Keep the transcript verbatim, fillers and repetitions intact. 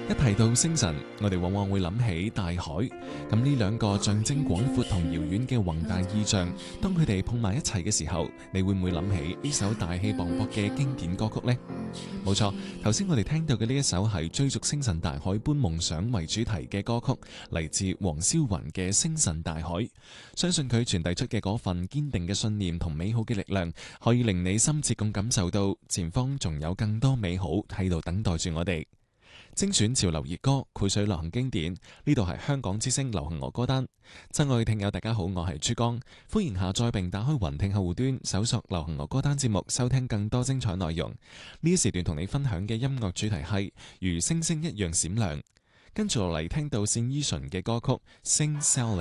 一提到星辰，我哋往往會諗起大海。咁呢兩個象徵廣闊同遙遠嘅宏大意象，當佢哋碰埋一齊嘅時候，你會唔會諗起呢首大氣磅礴嘅經典歌曲呢？冇錯，頭先我哋聽到嘅呢一首係追逐星辰大海般夢想為主題嘅歌曲，嚟自黃霄雲嘅《星辰大海》。相信佢傳遞出嘅嗰份堅定嘅信念同美好嘅力量，可以令你深切咁感受到前方仲有更多美好喺度等待住我哋。精選潮流熱歌，繪水流行經典，呢度係香港之聲流行樂歌單。親愛嘅聽友大家好，我係珠江，歡迎下載並打開雲聽客戶端，搜索流行樂歌單節目，收聽更多精彩內容。呢一時段同你分享嘅音樂主題係如星星一樣閃亮。跟住落嚟聽到單依純嘅歌曲《Sing Sailing》。